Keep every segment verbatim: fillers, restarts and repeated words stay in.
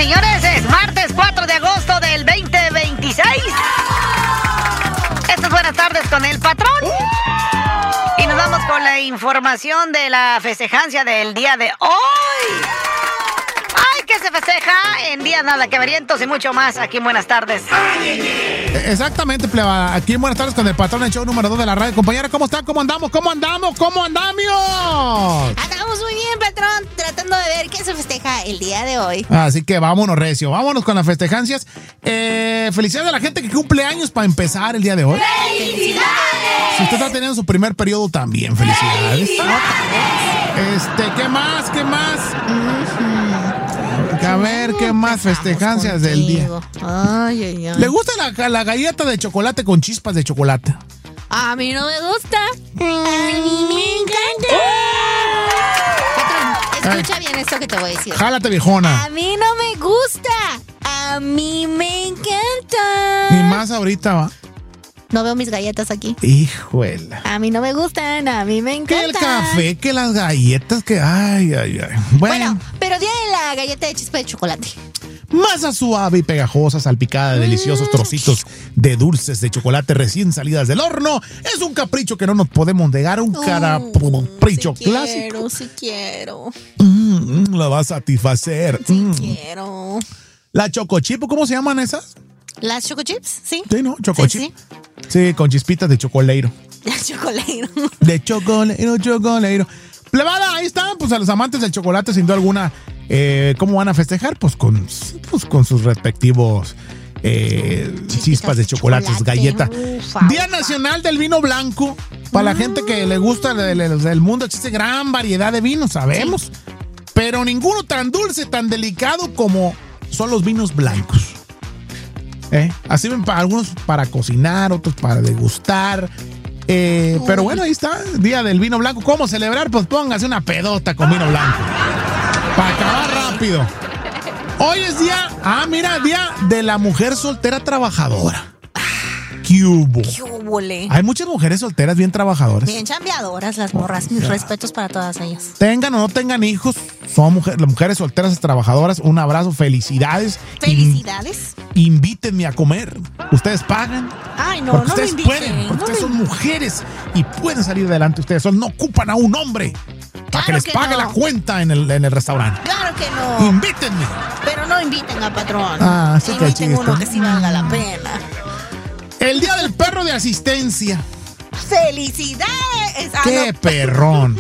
señores, es martes cuatro de agosto del veinte veintiséis. Estas buenas tardes con el patrón. Y nos vamos con la información de la festejancia del día de hoy. ¡Ay, que se festeja en días nada que varientos y mucho más aquí en Buenas Tardes! Exactamente, pleba. Aquí en Buenas Tardes con el patrón, el show número dos de la radio. Compañera, ¿cómo está? ¿Cómo andamos? ¿Cómo andamos? ¿Cómo andamos? Andamos muy bien, patrón, tratando de ver qué se festeja el día de hoy. Así que vámonos, recio. Vámonos con las festejancias. Eh, felicidades a la gente que cumple años para empezar el día de hoy. ¡Felicidades! Si usted está teniendo su primer periodo, también felicidades. Este, ¿qué más? ¿Qué más? A ver, ¿qué más festejancias del día? Ay, ay, ay. ¿Le gusta la, la galleta de chocolate con chispas de chocolate? A mí no me gusta. A mí me encanta. Patrón, escucha bien esto que te voy a decir. Jálate, viejona. A mí no me gusta. A mí me encanta. Ni más ahorita, va. No veo mis galletas aquí. Híjole. A mí no me gustan, a mí me Que encantan. el café, que las galletas, que... Ay, ay, ay. Bueno, Bueno, pero día de la galleta de chispa de chocolate. masa suave y pegajosa, salpicada de deliciosos trocitos de dulces de chocolate recién salidas del horno. Es un capricho que no nos podemos negar, un capricho si clásico. Quiero, si quiero. Mm, mm, la va a satisfacer. Si Mm. quiero. La chocochip, ¿cómo se llaman esas? ¿Las choco chips? Sí. Sí, ¿no? Chocochip. Sí, Sí, con chispitas de chocoleiro. Las chocoleiro. De chocoleiro, chocoleiro. Plebada, ahí están, pues a los amantes del chocolate, sin duda alguna, eh, ¿cómo van a festejar? Pues con, pues, con sus respectivos eh, chispas de chocolates, chocolate. galletas. Ufa, Día ufa. Nacional del Vino Blanco. Para la gente que le gusta del, del- del mundo, existe gran variedad de vinos, sabemos. Pero ninguno tan dulce, tan delicado como son los vinos blancos. ¿Eh? Así ven para algunos para cocinar, otros para degustar. Eh, pero bueno, ahí está, Día del Vino Blanco. ¿Cómo celebrar? Pues póngase una pedota con vino blanco. Para acabar rápido. Hoy es día, ah, mira, Día de la Mujer Soltera Trabajadora. ¿Qué hubo? ¿Qué hubole? Hay muchas mujeres solteras bien trabajadoras. Bien chambeadoras las morras. Mis respetos para todas ellas. Tengan o no tengan hijos, son mujeres, las mujeres solteras trabajadoras. Un abrazo, felicidades. Felicidades. In- invítenme a comer. Ustedes pagan. Ay, no, Porque no me ustedes inviten. pueden, porque no ustedes me son mujeres y pueden salir adelante. Ustedes son, no ocupan a un hombre para Claro que les que pague no. la cuenta en el, en el restaurante. Claro que no. Invítenme. Pero no inviten al patrón. Ah, sí que inviten chiste. uno que sí valga la pena. El Día del Perro de Asistencia. ¡Felicidades! Ah, ¡Qué no. perrón!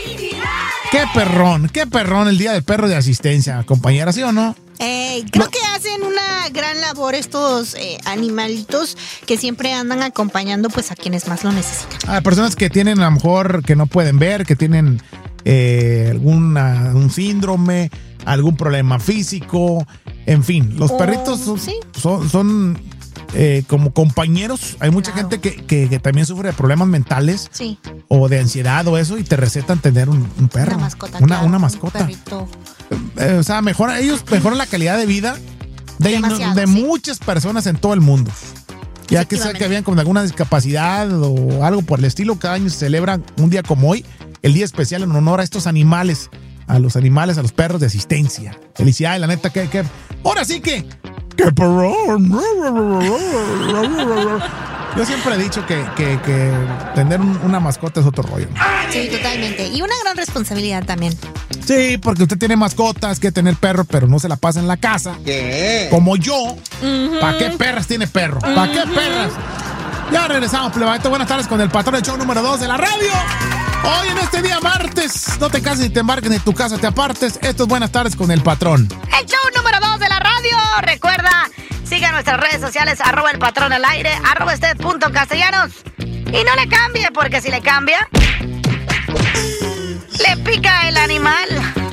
¡Qué perrón! ¡Qué perrón el Día del Perro de Asistencia, compañera! ¿Sí o no? Eh, creo No. que hacen una gran labor estos eh, animalitos que siempre andan acompañando pues a quienes más lo necesitan. Hay personas que tienen a lo mejor que no pueden ver, que tienen eh, alguna, un síndrome, algún problema físico, en fin. Los Oh, perritos son, sí. son, son, eh, como compañeros. Hay mucha Claro. gente que, que, que también sufre de problemas mentales Sí, o de ansiedad o eso y te recetan tener un, un perro. una mascota. Una, claro, una un mascota. perrito. Eh, o sea, mejora, ellos mejoran la calidad de vida de, Demasiado, de sí. muchas personas en todo el mundo. Ya que sea que habían con alguna discapacidad o algo por el estilo, cada año se celebra un día como hoy, el día especial en honor a estos animales, a los animales, a los perros de asistencia. Felicidades, la neta, que, que ahora sí que, que perrón. Yo siempre he dicho que, que, que tener un- una mascota es otro rollo. Sí, totalmente. Y una gran responsabilidad también. Sí, porque usted tiene mascotas, que tener perro, pero no se la pasa en la casa. ¿Qué? Como yo. ¿Para qué perras tiene perro? ¿Para qué perras? Ya regresamos, plebaito. Buenas tardes con el patrón del show número dos de la radio. Hoy en este día martes, no te cases ni te embarques ni tu casa te apartes. Esto es Buenas tardes con el patrón. El show número dos de la radio. Recuerda, siga nuestras redes sociales, arroba el patrón al aire, arroba usted punto castellanos. Y no le cambie, porque si le cambia, le pica el animal.